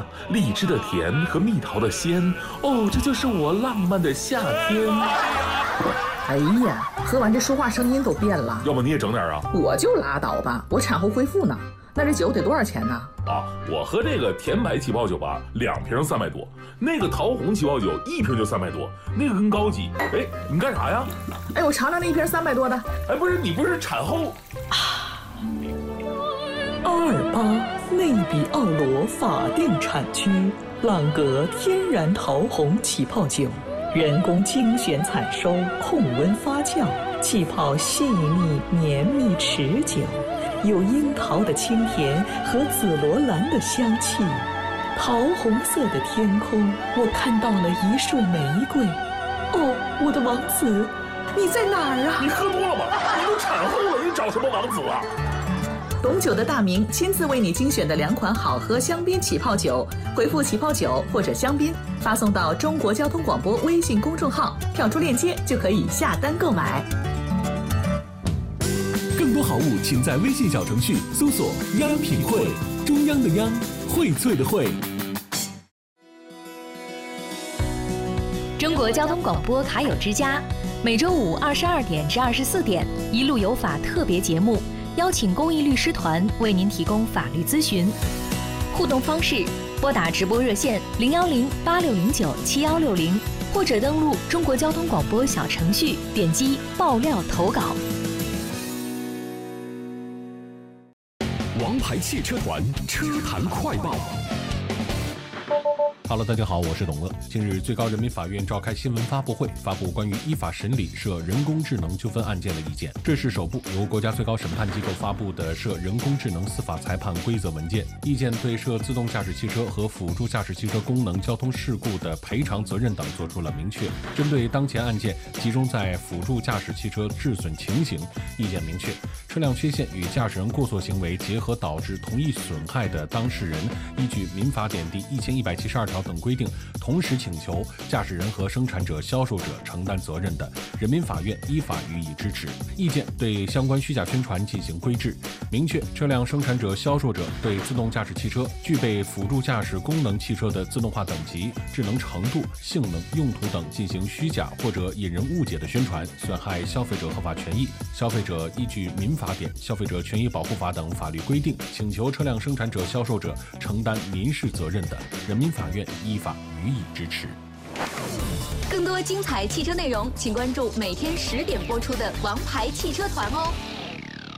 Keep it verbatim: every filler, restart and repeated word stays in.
荔枝的甜和蜜桃的鲜，哦，这就是我浪漫的夏天。 哎呀，喝完这说话声音都变了。 要不你也整点啊？ 我就拉倒吧，我产后恢复呢。那这酒得多少钱呢？ 啊，我喝这个甜白气泡酒吧，两瓶三百多，那个桃红气泡酒一瓶就三百多，那个更高级。哎，你干啥呀？ 哎，我尝尝那一瓶三百多的。 哎，不是，你不是产后？ 阿尔巴内比奥罗法定产区朗格天然桃红起泡酒，人工精选采收，控温发酵，气泡细腻绵密持久，有樱桃的清甜和紫罗兰的香气。桃红色的天空，我看到了一束玫瑰。哦，我的王子，你在哪儿啊？ 你喝多了吧？你都产后了，你找什么王子啊？ 懂酒的大明亲自为你精选的两款好喝香槟起泡酒，回复起泡酒或者香槟，发送到中国交通广播微信公众号，跳出链接就可以下单购买。 更多好物，请在微信小程序搜索“央品汇”，中央的央，荟萃的荟。 中国交通广播卡友之家，每周五二十二点至二十四点，一路有法特别节目。邀请公益律师团为您提供法律咨询，互动方式：拨打直播热线零幺零八六零九七幺六零，或者登录中国交通广播小程序，点击爆料投稿。 王牌汽车团车坛快报。 Hello， 大家好，我是董乐。近日，最高人民法院召开新闻发布会，发布关于依法审理涉人工智能纠纷案件的意见。这是首部由国家最高审判机构发布的涉人工智能司法裁判规则文件。意见对涉自动驾驶汽车和辅助驾驶汽车功能交通事故的赔偿责任等作出了明确。针对当前案件集中在辅助驾驶汽车致损情形，意见明确，车辆缺陷与驾驶人过错行为结合导致同一损害的当事人，依据民法典第一千一百七十二条等规定，同时请求驾驶人和生产者、销售者承担责任的，人民法院依法予以支持。意见对相关虚假宣传进行规制，明确车辆生产者、销售者对自动驾驶汽车、具备辅助驾驶功能汽车的自动化等级、智能程度、性能、用途等进行虚假或者引人误解的宣传，损害消费者合法权益。消费者依据民法典、消费者权益保护法等法律规定，请求车辆生产者、销售者承担民事责任的，人民法院依法予以支持。 更多精彩汽车内容，请关注每天十点播出的《王牌汽车团》哦。